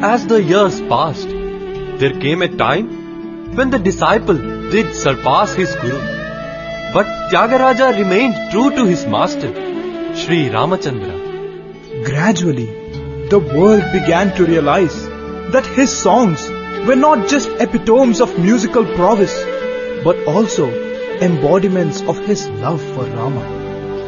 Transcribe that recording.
as the years passed, there came a time when the disciple did surpass his guru. But Tyagaraja remained true to his master, Sri Ramachandra. Gradually, the world began to realize that his songs were not just epitomes of musical prowess, but also embodiments of his love for Rama.